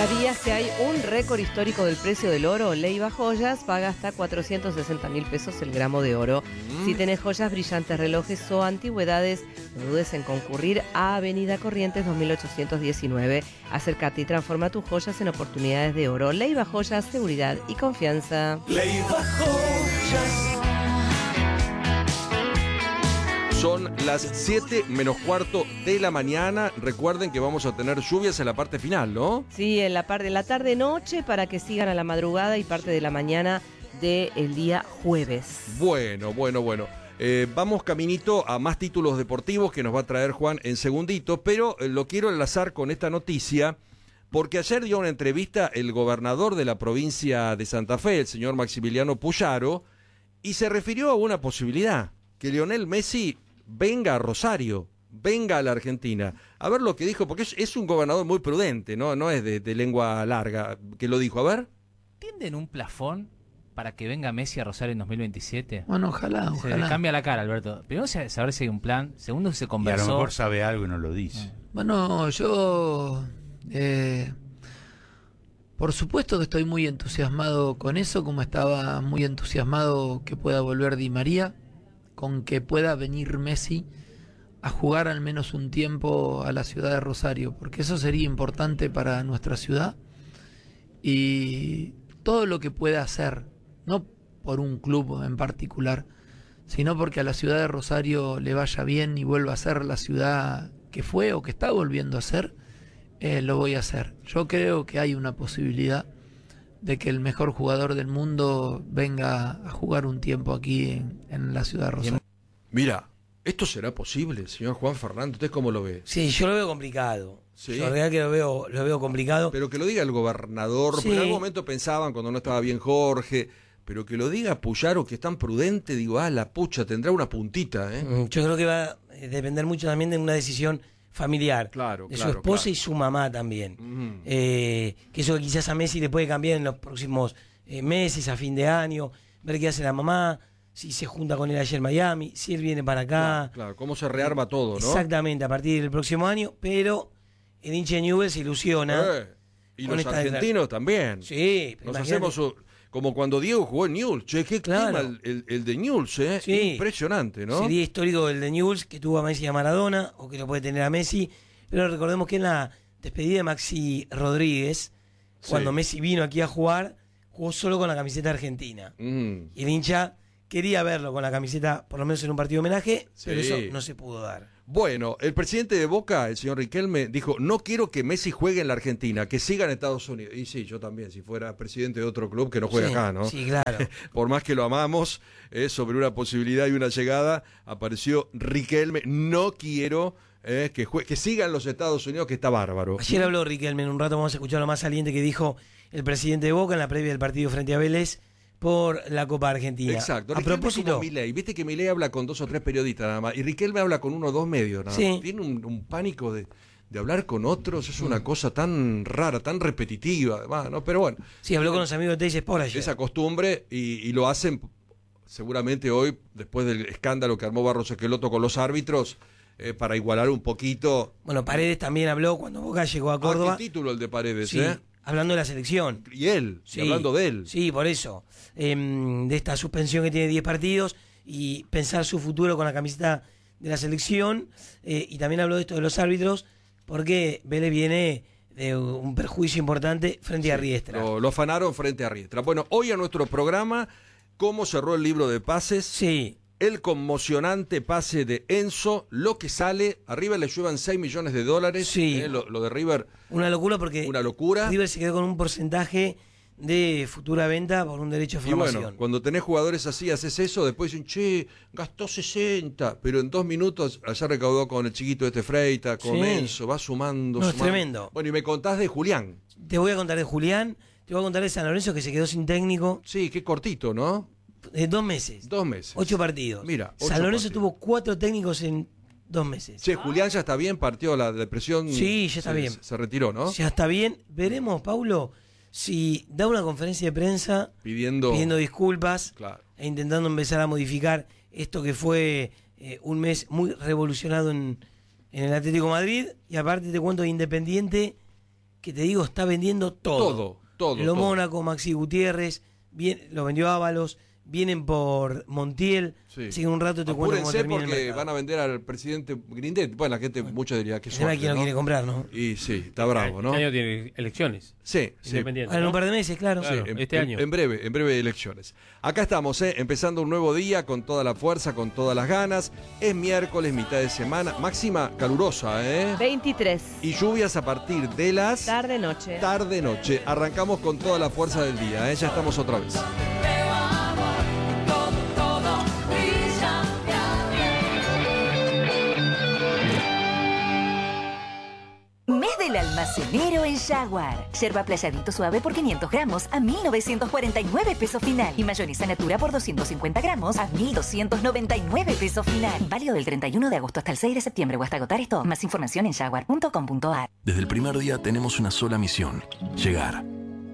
¿Sabías que hay un récord histórico del precio del oro? Leiva Joyas paga hasta 460.000 pesos el gramo de oro. Si tenés joyas, brillantes, relojes o antigüedades, no dudes en concurrir a Avenida Corrientes 2819. Acércate y transforma tus joyas en oportunidades de oro. Leiva Joyas, seguridad y confianza. Leiva Joyas. Son las 7 menos cuarto de la mañana. Recuerden que vamos a tener lluvias en la parte final, ¿no? Sí, en la tarde-noche para que sigan a la madrugada y parte de la mañana del día jueves. Bueno. Vamos caminito a más títulos deportivos que nos va a traer Juan en segundito, pero lo quiero enlazar con esta noticia porque ayer dio una entrevista el gobernador de la provincia de Santa Fe, el señor Maximiliano Puyaro, y se refirió a una posibilidad, que Lionel Messi venga a Rosario, venga a la Argentina. A ver lo que dijo, porque es un gobernador muy prudente, no es de lengua larga, que lo dijo. A ver. ¿Tienden un plafón para que venga Messi a Rosario en 2027? Bueno, ojalá. Se le cambia la cara, Alberto. Primero, saber si hay un plan. Segundo, si se Y a conversó. lo mejor sabe algo y no lo dice. Bueno, yo... por supuesto que estoy muy entusiasmado con eso, como estaba muy entusiasmado que pueda volver Di María, con que pueda venir Messi a jugar al menos un tiempo a la ciudad de Rosario, porque eso sería importante para nuestra ciudad y todo lo que pueda hacer, no por un club en particular, sino porque a la ciudad de Rosario le vaya bien y vuelva a ser la ciudad que fue o que está volviendo a ser, lo voy a hacer. Yo creo que hay una posibilidad de que el mejor jugador del mundo venga a jugar un tiempo aquí en la ciudad de Rosario. Mira, ¿esto será posible, señor Juan Fernando? ¿Usted cómo lo ve? Sí, yo lo veo complicado. ¿Sí? La verdad que lo veo complicado. Pero que lo diga el gobernador, Sí. porque en algún momento pensaban cuando no estaba bien Jorge, pero que lo diga Puyaro, que es tan prudente, digo, la pucha, tendrá una puntita, ¿eh? Yo creo que va a depender mucho también de una decisión familiar, Claro, de claro, su esposa claro. y su mamá también. Ujú. Que eso quizás a Messi le puede cambiar en los próximos meses, a fin de año, ver qué hace la mamá, si se junta con él ayer en Miami, si él viene para acá. Claro, cómo se rearma todo, ¿no? Exactamente, a partir del próximo año, pero el hincha de Newell's se ilusiona. Y con los esta argentinos también. Sí, pero Nos imagínate. hacemos como cuando Diego jugó en Newell's. Che, qué Claro. clima el de Newell's, ¿eh? Sí. Impresionante, ¿no? Sería histórico el de Newell's, que tuvo a Messi y a Maradona, o que lo puede tener a Messi. Pero recordemos que en la despedida de Maxi Rodríguez, Sí. cuando Messi vino aquí a jugar, jugó solo con la camiseta argentina. Mm. Y el hincha quería verlo con la camiseta, por lo menos en un partido de homenaje, Sí. pero eso no se pudo dar. Bueno, el presidente de Boca, el señor Riquelme, dijo, no quiero que Messi juegue en la Argentina, que siga en Estados Unidos. Y sí, yo también, si fuera presidente de otro club, que no juegue Sí, acá, ¿no? Sí, claro. Por más que lo amamos, sobre una posibilidad y una llegada, apareció Riquelme, no quiero que siga en los Estados Unidos, que está bárbaro. Ayer habló Riquelme, en un rato vamos a escuchar lo más saliente que dijo el presidente de Boca en la previa del partido frente a Vélez por la Copa Argentina. Exacto. A Riquelme es propósito, como Milei. Viste que Milei habla con 2 o 3 periodistas nada más, y Riquelme habla con 1 o 2 medios nada más. Sí. Tiene un pánico de hablar con otros, es una cosa tan rara, tan repetitiva, además, ¿no? Pero bueno. sí, habló con los amigos de Teis Sport ayer. Esa costumbre y lo hacen seguramente hoy, después del escándalo que armó Barros Esqueloto con los árbitros, para igualar un poquito. Bueno, Paredes también habló cuando Boca llegó a ¿Qué Córdoba. título el de Paredes, Sí, hablando de la selección. Y él, Sí, hablando de él. Sí, por eso. De esta suspensión que tiene 10 partidos y pensar su futuro con la camiseta de la selección. Y también habló de esto de los árbitros, porque Vélez viene de un perjuicio importante frente a Riestra. Lo afanaron frente a Riestra. Bueno, hoy a nuestro programa, ¿cómo cerró el libro de pases? Sí, El conmocionante pase de Enzo, lo que sale, a River le llevan $6 millones. Sí. Lo de River, una locura porque una locura. River se quedó con un porcentaje de futura venta por un derecho de Y formación. bueno, cuando tenés jugadores así, haces eso, después dicen, che, gastó 60, pero en 2 minutos, allá recaudó con el chiquito Freita, con Sí. Enzo, va sumando. No, es tremendo. Bueno, y me contás de Julián. Te voy a contar de Julián, te voy a contar de San Lorenzo que se quedó sin técnico. Sí, qué cortito, ¿no? 2 meses. 2 meses. 8 partidos. Mira, 8 San Lorenzo partidos. tuvo 4 técnicos en 2 meses. Che, Julián ya está bien, partió la depresión. Sí, ya está bien. Se retiró, ¿no? Ya está bien. Veremos, Paulo, si da una conferencia de prensa Pidiendo disculpas Claro. e intentando empezar a modificar esto que fue un mes muy revolucionado en el Atlético de Madrid. Y aparte te cuento de Independiente, que te digo, está vendiendo todo. Todo. Mónaco, Maxi Gutiérrez, lo vendió Ábalos, vienen por Montiel. Sí. Así que en un rato te cuento cómo Apúrense termina el porque mercado. van a vender al presidente Grindet. Bueno, la gente, mucha diría que No hay suerte, quien lo quiere comprar, ¿no? Y sí, está bravo, ¿no? Este año tiene elecciones. Sí. Independiente. Ahora en un par de meses, claro. Claro. Este año. En breve elecciones. Acá estamos, empezando un nuevo día con toda la fuerza, con todas las ganas. Es miércoles, mitad de semana. Máxima calurosa, 23. Y lluvias a partir de las... Tarde-noche. Tarde-noche. Arrancamos con toda la fuerza del día, Ya estamos otra vez. Mes del almacenero en Jaguar. Yerba playadito suave por 500 gramos a 1.949 pesos final. Y mayonesa natura por 250 gramos a 1.299 pesos final. Válido del 31 de agosto hasta el 6 de septiembre o hasta agotar esto. Más información en jaguar.com.ar. Desde el primer día tenemos una sola misión: llegar.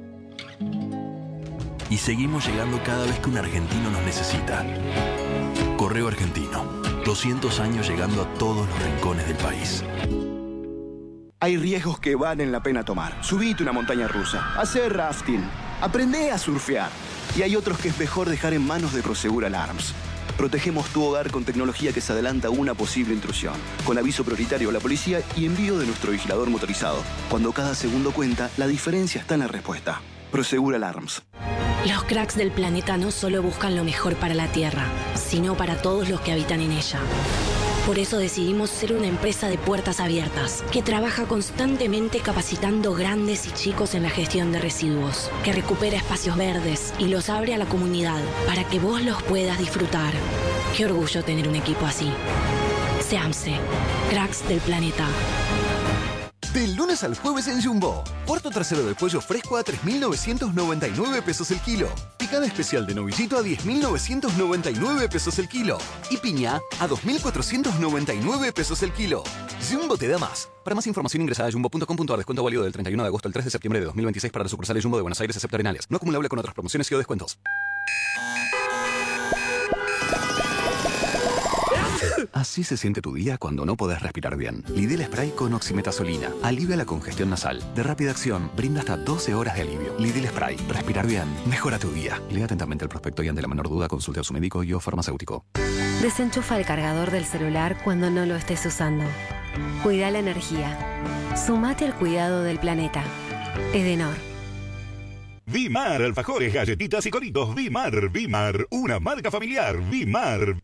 Y seguimos llegando cada vez que un argentino nos necesita. Correo Argentino. 200 años llegando a todos los rincones del país. Hay riesgos que valen la pena tomar. Subite una montaña rusa, hacer rafting, aprendé a surfear. Y hay otros que es mejor dejar en manos de Prosegur Alarms. Protegemos tu hogar con tecnología que se adelanta a una posible intrusión, con aviso prioritario a la policía y envío de nuestro vigilador motorizado. Cuando cada segundo cuenta, la diferencia está en la respuesta. Prosegur Alarms. Los cracks del planeta no solo buscan lo mejor para la Tierra, sino para todos los que habitan en ella. Por eso decidimos ser una empresa de puertas abiertas, que trabaja constantemente capacitando grandes y chicos en la gestión de residuos, que recupera espacios verdes y los abre a la comunidad para que vos los puedas disfrutar. Qué orgullo tener un equipo así. SEAMSE, cracks del planeta. Del lunes al jueves en Jumbo. Puerto trasero de pollo fresco a 3.999 pesos el kilo. Picada especial de novillito a 10.999 pesos el kilo. Y piña a 2.499 pesos el kilo. Jumbo te da más. Para más información ingresa a jumbo.com.ar. Descuento válido del 31 de agosto al 3 de septiembre de 2026 para las sucursales Jumbo de Buenos Aires excepto Arenales. No acumulable con otras promociones y o descuentos. Así se siente tu día cuando no podés respirar bien. Lidl Spray con oximetazolina. Alivia la congestión nasal. De rápida acción, brinda hasta 12 horas de alivio. Lidl Spray. Respirar bien. Mejora tu día. Lea atentamente el prospecto y ante la menor duda consulte a su médico y o farmacéutico. Desenchufa el cargador del celular cuando no lo estés usando. Cuida la energía. Sumate al cuidado del planeta. Edenor. Vimar, alfajores, galletitas y coritos. Vimar, una marca familiar. Vimar.